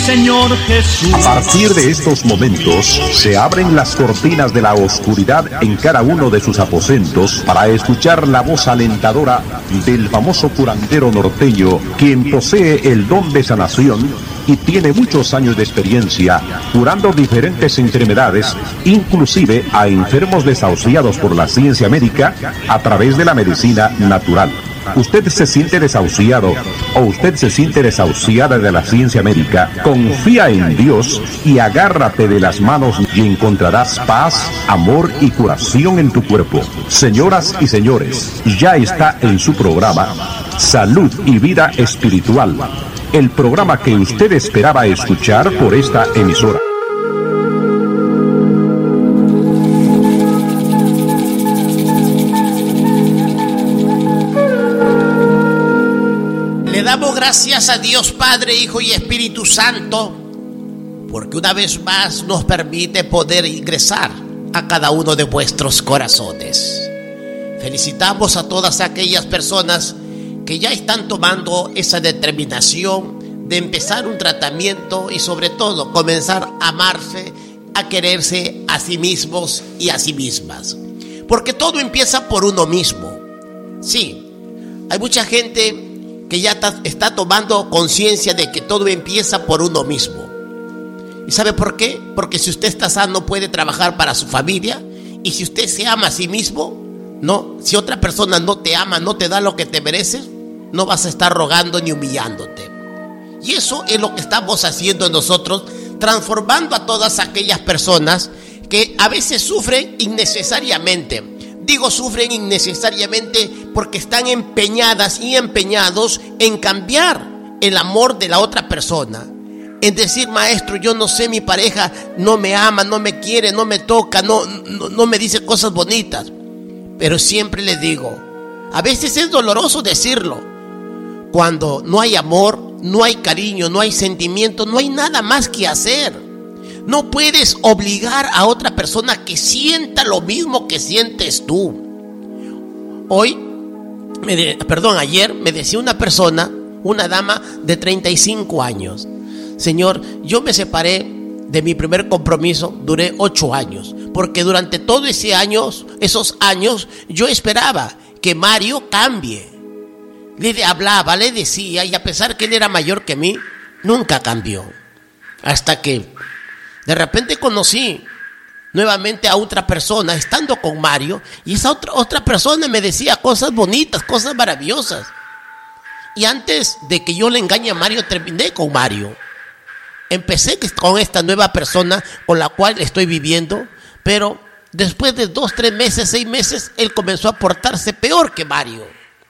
Señor Jesús. A partir de estos momentos se abren las cortinas de la oscuridad en cada uno de sus aposentos para escuchar la voz alentadora del famoso curandero norteño, quien posee el don de sanación y tiene muchos años de experiencia curando diferentes enfermedades, inclusive a enfermos desahuciados por la ciencia médica a través de la medicina natural. Usted se siente desahuciado o usted se siente desahuciada de la ciencia médica, confía en Dios y agárrate de las manos y encontrarás paz, amor y curación en tu cuerpo. Señoras y señores, ya está en su programa Salud y Vida Espiritual, el programa que usted esperaba escuchar por esta emisora. Le damos gracias a Dios Padre, Hijo y Espíritu Santo, porque una vez más nos permite poder ingresar a cada uno de vuestros corazones. Felicitamos a todas aquellas personas que ya están tomando esa determinación de empezar un tratamiento y sobre todo comenzar a amarse, a quererse a sí mismos y a sí mismas. Porque todo empieza por uno mismo. Sí, hay mucha gente que ya está tomando conciencia de que todo empieza por uno mismo. ¿Y sabe por qué? Porque si usted está sano puede trabajar para su familia, y si usted se ama a sí mismo, no, si otra persona no te ama, no te da lo que te mereces, no vas a estar rogando ni humillándote. Y eso es lo que estamos haciendo nosotros, transformando a todas aquellas personas que a veces sufren innecesariamente. Digo sufren innecesariamente porque están empeñadas y empeñados en cambiar el amor de la otra persona. En decir, maestro, yo no sé, mi pareja no me ama, no me quiere, no me toca, no me dice cosas bonitas. Pero siempre les digo, a veces es doloroso decirlo. Cuando no hay amor, no hay cariño, no hay sentimiento, no hay nada más que hacer. No puedes obligar a otra persona que sienta lo mismo que sientes tú. Ayer me decía una persona, una dama de 35 años. Señor, yo me separé de mi primer compromiso, duré 8 años. Porque durante todos esos años, yo esperaba que Mario cambie. Le hablaba, le decía, y a pesar que él era mayor que mí, nunca cambió. Hasta que de repente conocí nuevamente a otra persona, estando con Mario, y esa otra persona me decía cosas bonitas, cosas maravillosas. Y antes de que yo le engañe a Mario, terminé con Mario. Empecé con esta nueva persona con la cual estoy viviendo, pero después de 2, 3 meses, 6 meses, él comenzó a portarse peor que Mario.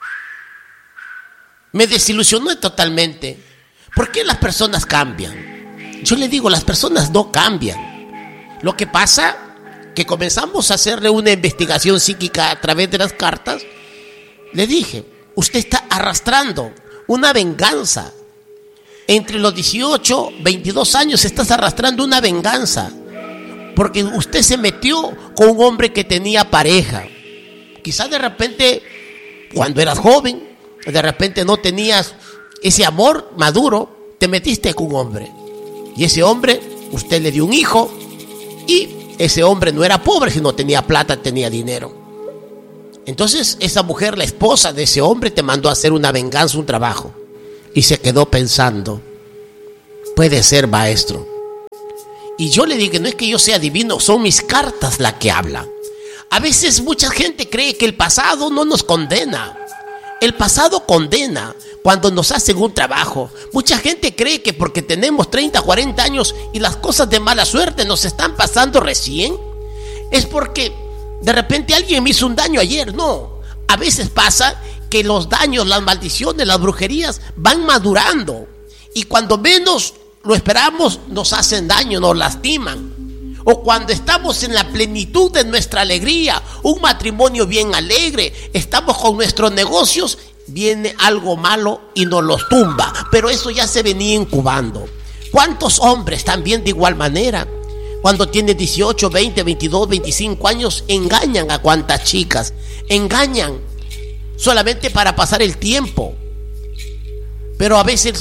Me desilusionó totalmente. ¿Por qué las personas cambian? Yo le digo, las personas no cambian. Lo que pasa que comenzamos a hacerle una investigación psíquica a través de las cartas. Le dije, usted está arrastrando una venganza. Entre los 18, 22 años estás arrastrando una venganza. Porque usted se metió con un hombre que tenía pareja. Quizás de repente, cuando eras joven, de repente no tenías ese amor maduro, te metiste con un hombre. Y ese hombre, usted le dio un hijo, y ese hombre no era pobre, sino tenía plata, tenía dinero. Entonces esa mujer, la esposa de ese hombre, te mandó a hacer una venganza, un trabajo. Y se quedó pensando, puede ser, maestro. Y yo le dije, no es que yo sea divino, son mis cartas las que hablan. A veces mucha gente cree que el pasado no nos condena. El pasado condena cuando nos hacen un trabajo. Mucha gente cree que porque tenemos 30, 40 años y las cosas de mala suerte nos están pasando recién, es porque de repente alguien me hizo un daño ayer. No, a veces pasa que los daños, las maldiciones, las brujerías van madurando. Y cuando menos lo esperamos, nos hacen daño, nos lastiman. O cuando estamos en la plenitud de nuestra alegría, un matrimonio bien alegre, estamos con nuestros negocios, viene algo malo y nos los tumba. Pero eso ya se venía incubando. ¿Cuántos hombres también de igual manera, cuando tienen 18, 20, 22, 25 años, engañan a cuantas chicas? Engañan solamente para pasar el tiempo. Pero a veces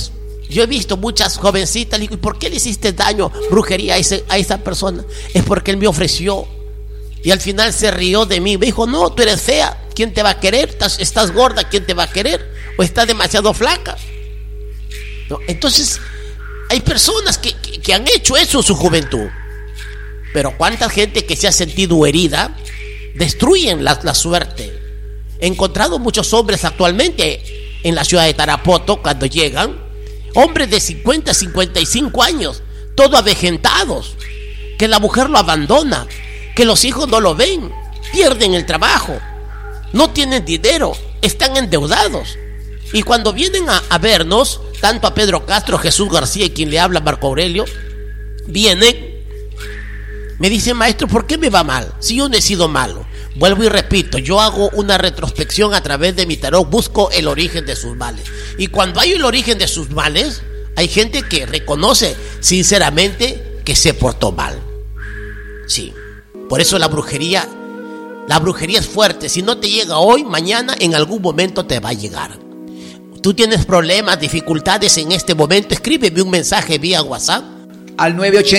Yo he visto muchas jovencitas, le digo, ¿y por qué le hiciste daño, brujería a esa persona? Es porque él me ofreció. Y al final se rió de mí. Me dijo, no, tú eres fea, ¿quién te va a querer? Estás gorda, ¿quién te va a querer? O estás demasiado flaca. ¿No? Entonces, hay personas que han hecho eso en su juventud. Pero cuánta gente que se ha sentido herida destruyen la suerte. He encontrado muchos hombres actualmente en la ciudad de Tarapoto, cuando llegan, hombres de 50, 55 años, todos avejentados, que la mujer lo abandona, que los hijos no lo ven, pierden el trabajo, no tienen dinero, están endeudados. Y cuando vienen a vernos, tanto a Pedro Castro, Jesús García y quien le habla, Marco Aurelio, vienen, me dicen, maestro, ¿por qué me va mal? Si yo no he sido malo. Vuelvo y repito, yo hago una retrospección a través de mi tarot, busco el origen de sus males. Y cuando hay el origen de sus males, hay gente que reconoce sinceramente que se portó mal. Sí, por eso la brujería es fuerte. Si no te llega hoy, mañana en algún momento te va a llegar. Tú tienes problemas, dificultades en este momento, escríbeme un mensaje vía WhatsApp al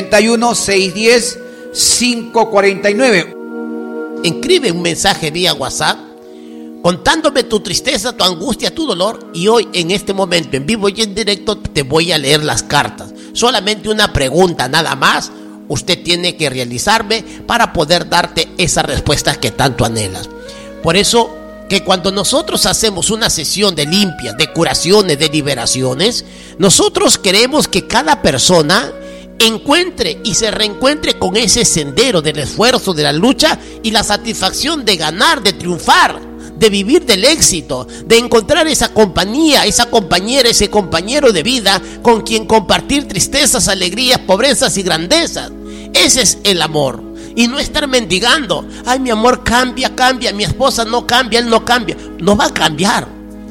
981-610-549. Escribe un mensaje vía WhatsApp contándome tu tristeza, tu angustia, tu dolor, y hoy en este momento en vivo y en directo te voy a leer las cartas. Solamente una pregunta nada más usted tiene que realizarme para poder darte esas respuestas que tanto anhelas. Por eso que cuando nosotros hacemos una sesión de limpias, de curaciones, de liberaciones, nosotros queremos que cada persona encuentre y se reencuentre con ese sendero del esfuerzo, de la lucha y la satisfacción de ganar, de triunfar, de vivir del éxito, de encontrar esa compañía, esa compañera, ese compañero de vida con quien compartir tristezas, alegrías, pobrezas y grandezas. Ese es el amor. Y no estar mendigando, ay, mi amor cambia, mi esposa no cambia, él no cambia. No va a cambiar,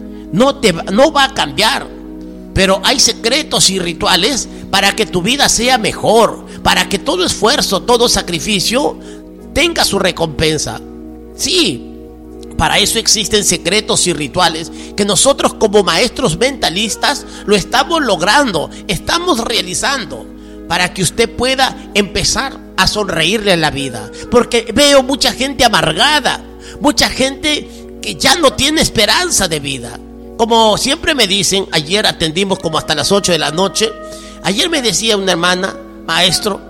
no va a cambiar. Pero hay secretos y rituales para que tu vida sea mejor, para que todo esfuerzo, todo sacrificio tenga su recompensa. Sí, para eso existen secretos y rituales que nosotros como maestros mentalistas lo estamos logrando, estamos realizando, para que usted pueda empezar a sonreírle a la vida. Porque veo mucha gente amargada, mucha gente que ya no tiene esperanza de vida. Como siempre me dicen, ayer atendimos como hasta las 8 de la noche. Ayer me decía una hermana, maestro,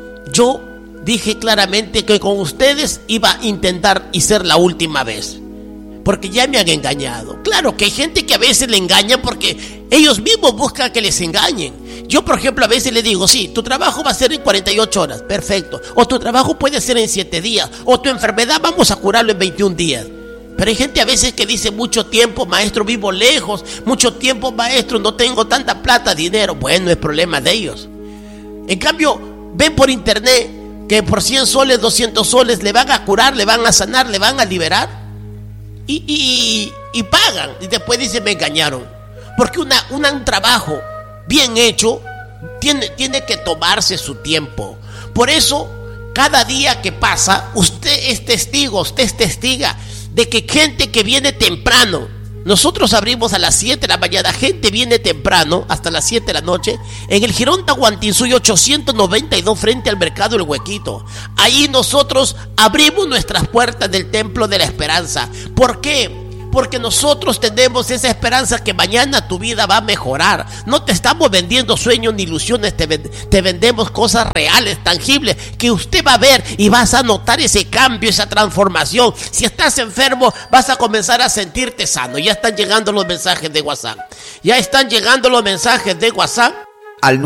yo dije claramente que con ustedes iba a intentar y ser la última vez, porque ya me han engañado. Claro que hay gente que a veces le engañan porque ellos mismos buscan que les engañen. Yo, por ejemplo, a veces le digo, sí, tu trabajo va a ser en 48 horas, perfecto. O tu trabajo puede ser en 7 días. O tu enfermedad vamos a curarlo en 21 días. Pero hay gente a veces que dice, mucho tiempo, maestro, vivo lejos. Mucho tiempo, maestro, no tengo tanta plata, dinero. Bueno, es problema de ellos. En cambio, ven por internet que por 100 soles, 200 soles le van a curar, le van a sanar, le van a liberar. Y pagan. Y después dicen, me engañaron. Porque un trabajo bien hecho tiene que tomarse su tiempo. Por eso, cada día que pasa, usted es testiga de que gente que viene temprano, nosotros abrimos a las 7 de la mañana, gente viene temprano hasta las 7 de la noche en el Jirón Tahuantinsuyo 892 frente al mercado El Huequito. Ahí nosotros abrimos nuestras puertas del Templo de la Esperanza. ¿Por qué? Porque nosotros tenemos esa esperanza que mañana tu vida va a mejorar. No te estamos vendiendo sueños ni ilusiones, te vendemos cosas reales, tangibles, que usted va a ver y vas a notar ese cambio, esa transformación. Si estás enfermo, vas a comenzar a sentirte sano. Ya están llegando los mensajes de WhatsApp. Al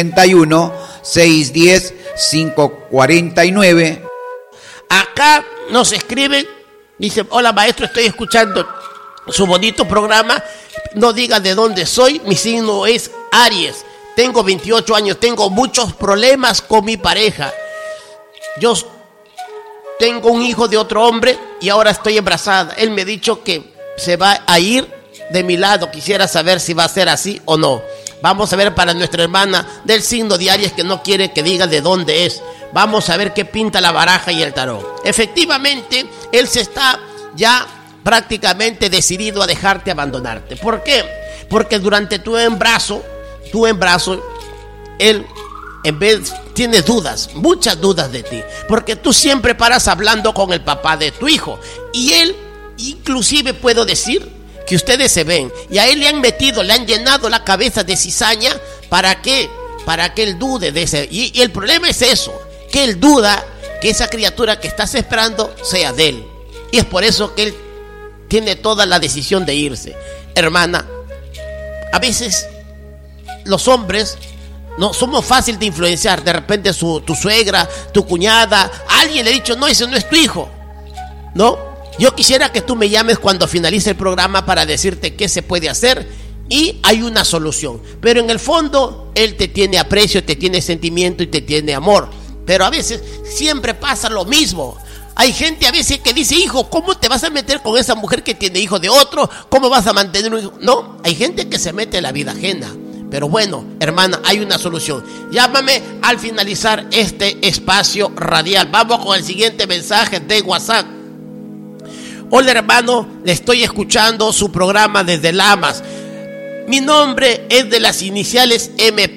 981-610-549. Acá nos escriben, dice, hola maestro, estoy escuchando su bonito programa. No diga de dónde soy, mi signo es Aries, tengo 28 años, tengo muchos problemas con mi pareja. Yo tengo un hijo de otro hombre y ahora estoy embarazada. Él me ha dicho que se va a ir de mi lado. Quisiera saber si va a ser así o no. Vamos a ver para nuestra hermana del signo de Aries que no quiere que diga de dónde es. Vamos a ver qué pinta la baraja y el tarot. Efectivamente, él se está ya prácticamente decidido a dejarte abandonarte. ¿Por qué? Porque durante tu embarazo tu embarazo, él en vez tiene dudas, muchas dudas de ti, porque tú siempre paras hablando con el papá de tu hijo, y él, inclusive puedo decir que ustedes se ven, y a él le han llenado la cabeza de cizaña. ¿Para qué? Para que él dude de ese, y el problema es eso, que él duda que esa criatura que estás esperando sea de él, y es por eso que él tiene toda la decisión de irse. Hermana, a veces los hombres no somos fáciles de influenciar. De repente tu suegra, tu cuñada, alguien le ha dicho, no, ese no es tu hijo, ¿no? Yo quisiera que tú me llames cuando finalice el programa para decirte qué se puede hacer, y hay una solución. Pero en el fondo, él te tiene aprecio, te tiene sentimiento y te tiene amor. Pero a veces siempre pasa lo mismo. Hay gente a veces que dice, hijo, ¿cómo te vas a meter con esa mujer que tiene hijo de otro? ¿Cómo vas a mantener un hijo? No, hay gente que se mete en la vida ajena. Pero bueno, hermana, hay una solución. Llámame al finalizar este espacio radial. Vamos con el siguiente mensaje de WhatsApp. Hola, hermano, le estoy escuchando su programa desde Lamas. Mi nombre es de las iniciales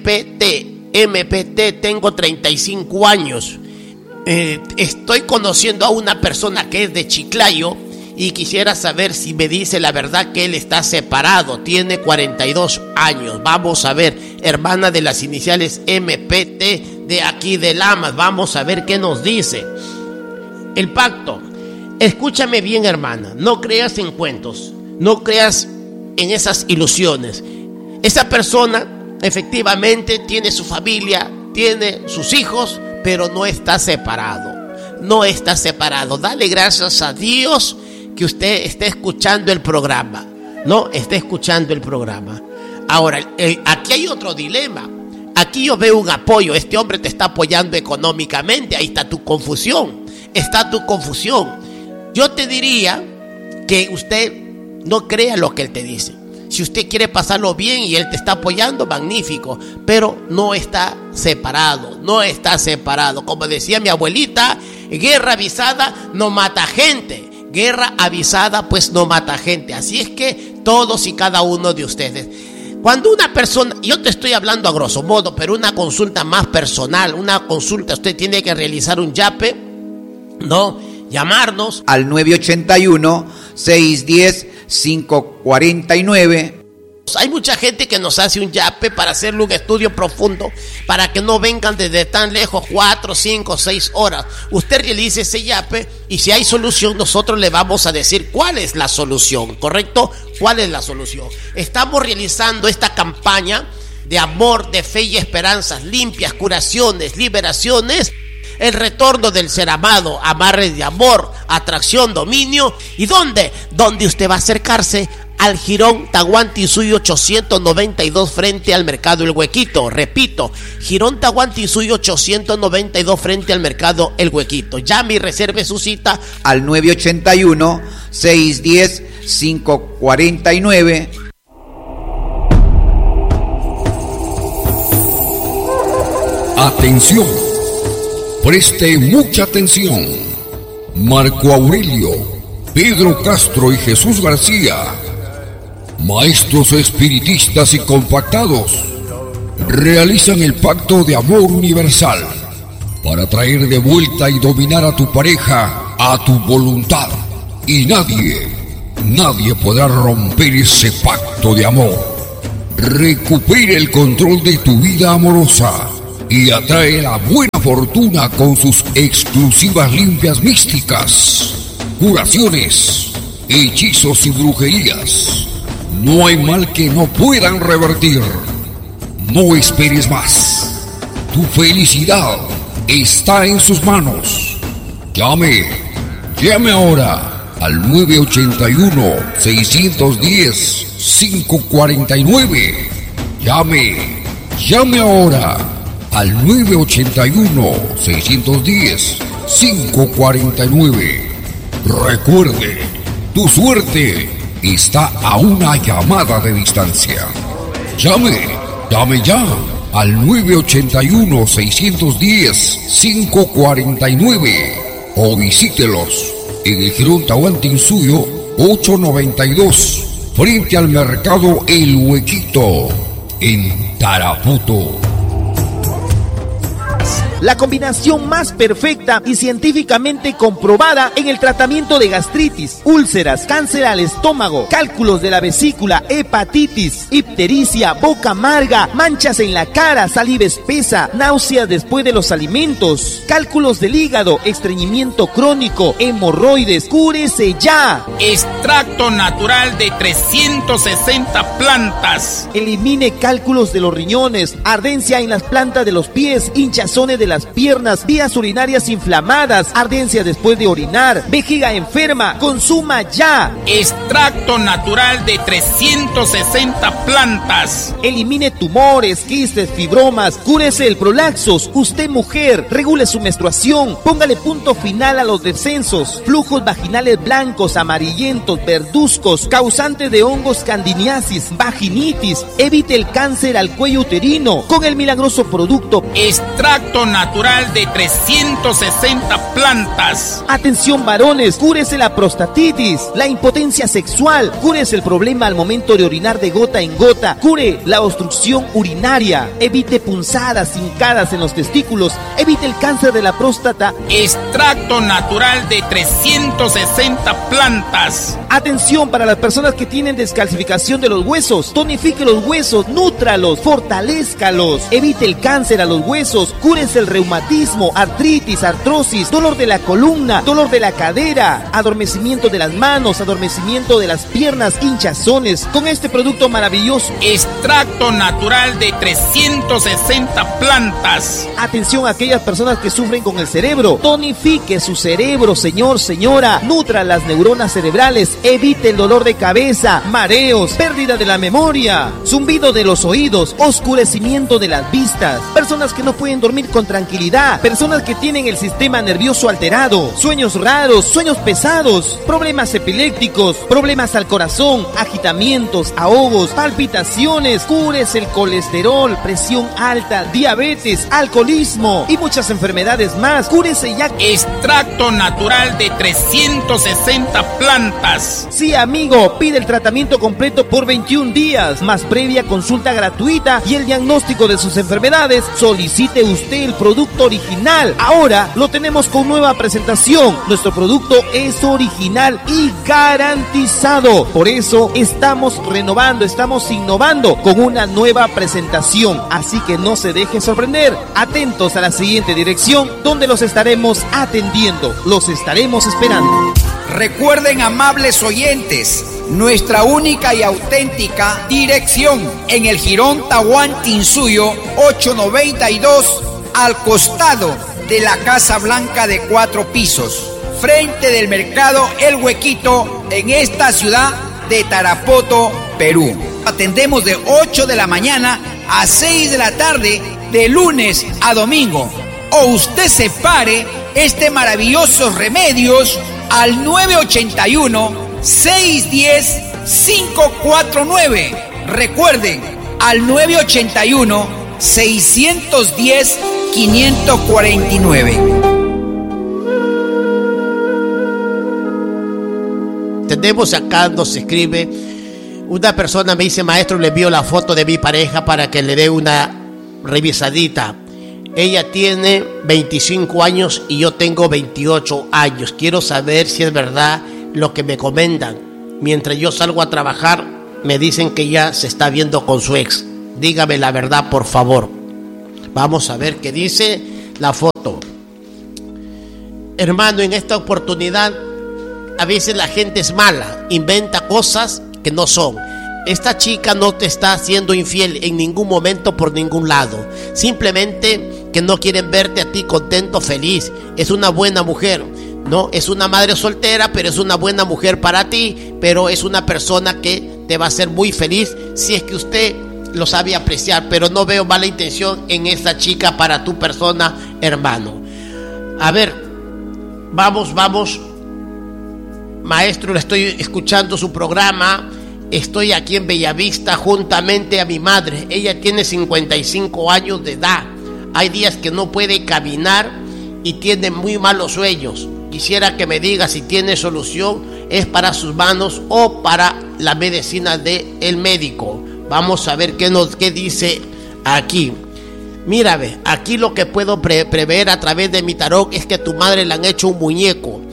MPT, tengo 35 años. Estoy conociendo a una persona que es de Chiclayo y quisiera saber si me dice la verdad que él está separado. Tiene 42 años. Vamos a ver, hermana de las iniciales MPT de aquí de Lamas, vamos a ver qué nos dice. El pacto. Escúchame bien, hermana, no creas en cuentos, no creas en esas ilusiones. Esa persona efectivamente tiene su familia, tiene sus hijos, pero no está separado. No está separado. Dale gracias a Dios que usted esté escuchando el programa. No, está escuchando el programa. Ahora, aquí hay otro dilema. Aquí yo veo un apoyo. Este hombre te está apoyando económicamente. Ahí está tu confusión. Está tu confusión. Yo te diría que usted no crea lo que él te dice. Si usted quiere pasarlo bien y él te está apoyando, magnífico. Pero no está separado. No está separado. Como decía mi abuelita, guerra avisada no mata gente. Guerra avisada pues no mata gente. Así es que todos y cada uno de ustedes, cuando una persona, yo te estoy hablando a grosso modo, pero una consulta más personal, una consulta, usted tiene que realizar un yape, ¿no? Llamarnos al 981-610-549. Hay mucha gente que nos hace un yape para hacerle un estudio profundo, para que no vengan desde tan lejos 4, 5, 6 horas. Usted realice ese yape y si hay solución, nosotros le vamos a decir cuál es la solución, ¿correcto? ¿Cuál es la solución? Estamos realizando esta campaña de amor, de fe y esperanzas, limpias, curaciones, liberaciones, el retorno del ser amado, amarres de amor, atracción, dominio. ¿Y dónde? Donde usted va a acercarse al Jirón Tahuantinsuyo 892 frente al Mercado El Huequito. Repito, Jirón Tahuantinsuyo 892 frente al Mercado El Huequito. Llame y reserve su cita al 981-610-549. Atención, preste mucha atención. Marco Aurelio, Pedro Castro y Jesús García, maestros espiritistas y compactados, realizan el pacto de amor universal para traer de vuelta y dominar a tu pareja a tu voluntad. Y nadie podrá romper ese pacto de amor. Recupera el control de tu vida amorosa y atrae la buena fortuna con sus exclusivas limpias místicas, curaciones, hechizos y brujerías. No hay mal que no puedan revertir. No esperes más. Tu felicidad está en sus manos. Llame ahora al 981-610-549. Llame ahora al 981-610-549. Recuerde, tu suerte está a una llamada de distancia. Llame ya al 981-610-549 o visítelos en el Jirón Tahuantinsuyo 892 frente al Mercado El Huequito en Tarapoto. La combinación más perfecta y científicamente comprobada en el tratamiento de gastritis, úlceras, cáncer al estómago, cálculos de la vesícula, hepatitis, ictericia, boca amarga, manchas en la cara, saliva espesa, náuseas después de los alimentos, cálculos del hígado, estreñimiento crónico, hemorroides. ¡Cúrese ya! Extracto natural de 360 plantas. Elimine cálculos de los riñones, ardencia en las plantas de los pies, hinchazones de las piernas, vías urinarias inflamadas, ardencia después de orinar, vejiga enferma. ¡Consuma ya! Extracto natural de 360 plantas. Elimine tumores, quistes, fibromas, cúrese el prolaxos. Usted, mujer, regule su menstruación, póngale punto final a los descensos, flujos vaginales blancos, amarillentos, verduzcos, causantes de hongos, candiniasis, vaginitis. Evite el cáncer al cuello uterino con el milagroso producto Extracto natural de 360 plantas. Atención varones, cúrese la prostatitis, la impotencia sexual, cúrese el problema al momento de orinar de gota en gota, cure la obstrucción urinaria, evite punzadas, hincadas en los testículos, evite el cáncer de la próstata. Extracto natural de 360 plantas. Atención para las personas que tienen descalcificación de los huesos, tonifique los huesos, nútralos, fortalézcalos, evite el cáncer a los huesos, cúrese el reumatismo, artritis, artrosis, dolor de la columna, dolor de la cadera, adormecimiento de las manos, adormecimiento de las piernas, hinchazones, con este producto maravilloso. Extracto natural de 360 plantas. Atención a aquellas personas que sufren con el cerebro, tonifique su cerebro, señor, señora, nutra las neuronas cerebrales, evite el dolor de cabeza, mareos, pérdida de la memoria, zumbido de los oídos, oscurecimiento de las vistas, personas que no pueden dormir con tranquilidad, personas que tienen el sistema nervioso alterado, sueños raros, sueños pesados, problemas epilépticos, problemas al corazón, agitamientos, ahogos, palpitaciones, cures el colesterol, presión alta, diabetes, alcoholismo y muchas enfermedades más. Cúrese ya. Extracto natural de 360 plantas. Sí, amigo, pide el tratamiento completo por 21 días, más previa consulta gratuita y el diagnóstico de sus enfermedades. Solicite usted el producto original. Ahora lo tenemos con nueva presentación. Nuestro producto es original y garantizado. Por eso estamos renovando, estamos innovando con una nueva presentación. Así que no se deje sorprender. Atentos a la siguiente dirección donde los estaremos atendiendo. Los estaremos esperando. Recuerden, amables oyentes, nuestra única y auténtica dirección en el Jirón Tahuantinsuyo 892, al costado de la Casa Blanca de 4 pisos, frente del mercado El Huequito, en esta ciudad de Tarapoto, Perú. Atendemos de 8 de la mañana a 6 de la tarde, de lunes a domingo. O usted separe este maravillosos remedios al 981-610-549. Recuerden, al 981-610-549. Tenemos acá, nos escribe una persona, me dice: maestro, le envío la foto de mi pareja para que le dé una revisadita. Ella tiene 25 años y yo tengo 28 años. Quiero saber si es verdad lo que me comentan. Mientras yo salgo a trabajar, me dicen que ya se está viendo con su ex. Dígame la verdad, por favor. Vamos a ver qué dice la foto. Hermano, en esta oportunidad, a veces la gente es mala, inventa cosas que no son. Esta chica no te está siendo infiel en ningún momento por ningún lado. Simplemente que no quieren verte a ti contento, feliz. Es una buena mujer, ¿no? Es una madre soltera, pero es una buena mujer para ti. Pero es una persona que te va a hacer muy feliz si es que usted lo sabe apreciar. Pero no veo mala intención en esta chica para tu persona, hermano. A ver, vamos. Maestro, le estoy escuchando su programa. Estoy aquí en Bellavista juntamente a mi madre. Ella tiene 55 años de edad. Hay días que no puede caminar y tiene muy malos sueños. Quisiera que me diga si tiene solución, es para sus manos o para la medicina del médico. Vamos a ver qué dice Aquí. Mira, ve, aquí lo que puedo prever a través de mi tarot es que a tu madre le han hecho un muñeco,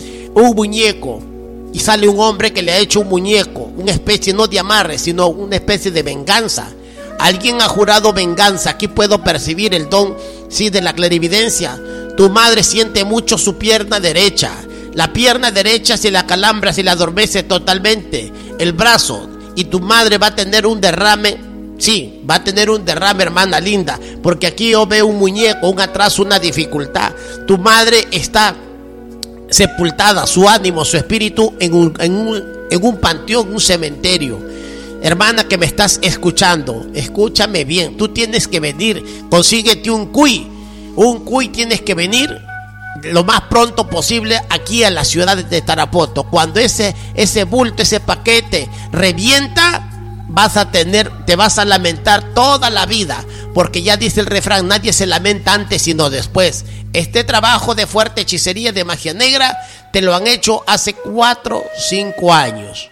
y sale un hombre que le ha hecho un muñeco, una especie no de amarre, sino una especie de venganza. Alguien ha jurado venganza. Aquí puedo percibir el don, sí, de la clarividencia. Tu madre siente mucho su pierna derecha. La pierna derecha se la calambra, se la adormece totalmente. El brazo, y tu madre va a tener un derrame. Sí, va a tener un derrame, hermana linda, porque aquí yo veo un muñeco, un atraso, una dificultad. Tu madre está sepultada, su ánimo, su espíritu en un panteón, un cementerio. Hermana que me estás escuchando, escúchame bien, tú tienes que venir, consíguete un cuy tienes que venir lo más pronto posible aquí a la ciudad de Tarapoto. Cuando ese bulto, ese paquete revienta, te vas a lamentar toda la vida, porque ya dice el refrán, nadie se lamenta antes sino después. Este trabajo de fuerte hechicería, de magia negra, te lo han hecho hace 4 o 5 años.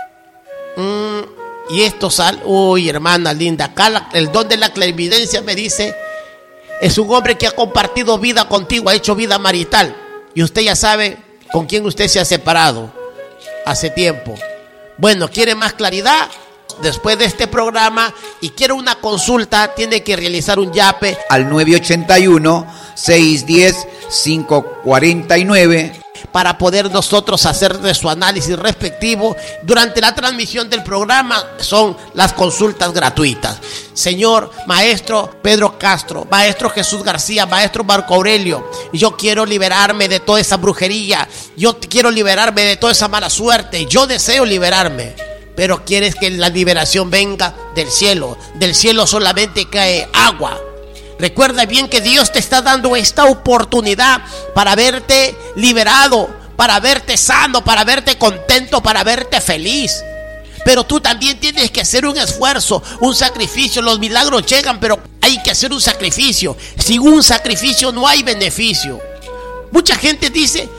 Y esto uy, hermana linda, acá el don de la clarividencia me dice, es un hombre que ha compartido vida contigo, ha hecho vida marital, y usted ya sabe con quién usted se ha separado hace tiempo. Bueno, ¿quiere más claridad? Después de este programa y quiere una consulta, tiene que realizar un yape al 981-610-549 para poder nosotros hacer de su análisis respectivo. Durante la transmisión del programa son las consultas gratuitas. Señor maestro Pedro Castro, maestro Jesús García, maestro Marco Aurelio, yo quiero liberarme de toda esa brujería, yo quiero liberarme de toda esa mala suerte, yo deseo liberarme. Pero quieres que la liberación venga del cielo. Del cielo solamente cae agua. Recuerda bien que Dios te está dando esta oportunidad para verte liberado, para verte sano, para verte contento, para verte feliz. Pero tú también tienes que hacer un esfuerzo, un sacrificio. Los milagros llegan, pero hay que hacer un sacrificio. Sin un sacrificio no hay beneficio. Mucha gente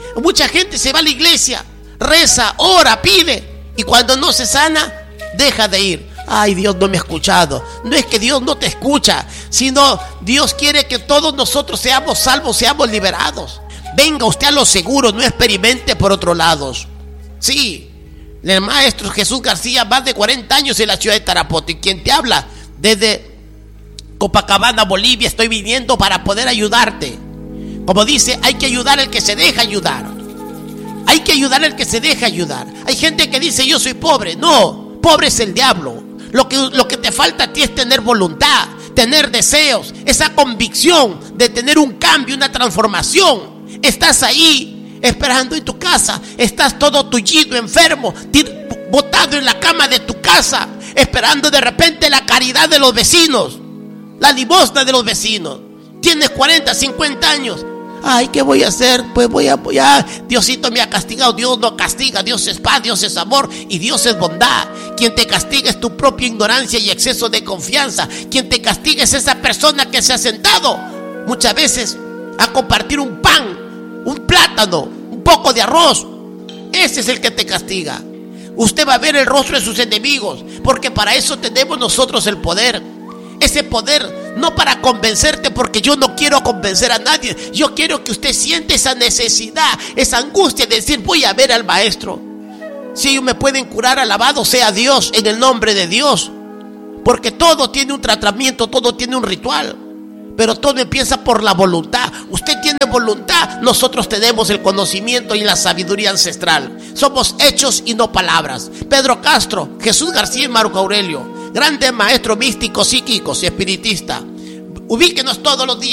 se va a la iglesia, reza, ora, pide, y cuando no se sana, deja de ir. Ay, Dios no me ha escuchado. No es que Dios no te escucha, sino Dios quiere que todos nosotros seamos salvos, seamos liberados. Venga usted a lo seguro, no experimente por otros lados. Sí, el maestro Jesús García, más de 40 años en la ciudad de Tarapoto. Y quien te habla desde Copacabana, Bolivia, estoy viniendo para poder ayudarte. Como dice, hay que ayudar al que se deja ayudar. Hay que ayudar al que se deja ayudar. Hay gente que dice, yo soy pobre. No, pobre es el diablo. Lo que te falta a ti es tener voluntad, tener deseos, esa convicción de tener un cambio, una transformación. Estás ahí esperando en tu casa, estás todo tullido, enfermo, botado en la cama de tu casa, esperando de repente la caridad de los vecinos, la limosna de los vecinos. Tienes 40, 50 años. Ay, ¿qué voy a hacer? Pues voy a apoyar. Diosito me ha castigado. Dios no castiga. Dios es paz, Dios es amor y Dios es bondad. Quien te castiga es tu propia ignorancia y exceso de confianza. Quien te castiga es esa persona que se ha sentado muchas veces a compartir un pan, un plátano, un poco de arroz. Ese es el que te castiga. Usted va a ver el rostro de sus enemigos, porque para eso tenemos nosotros el poder. Ese poder no para convencerte, porque yo no quiero convencer a nadie. Yo quiero que usted siente esa necesidad, esa angustia de decir, voy a ver al maestro. Si ellos me pueden curar, alabado sea Dios, en el nombre de Dios. Porque todo tiene un tratamiento, todo tiene un ritual. Pero todo empieza por la voluntad. Usted tiene voluntad, nosotros tenemos el conocimiento y la sabiduría ancestral. Somos hechos y no palabras. Pedro Castro, Jesús García y Marco Aurelio, grandes maestros místicos, psíquicos y espiritistas. Ubíquenos todos los días.